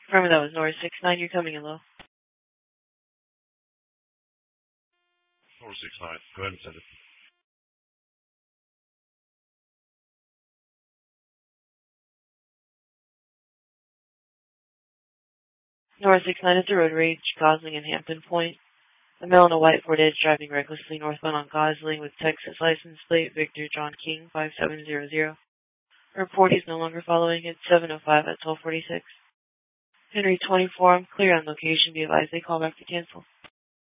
Remember that was North 69, you're coming in low. North 69, go ahead and send it. North 69 is a road rage, Gosling and Hampton Point. A male in a white Ford Edge driving recklessly northbound on Gosling with Texas license plate Victor John King 5700. Report he's no longer following at 7:05 at 12:46. Henry 24, I'm clear on location. Be advised they call back to cancel.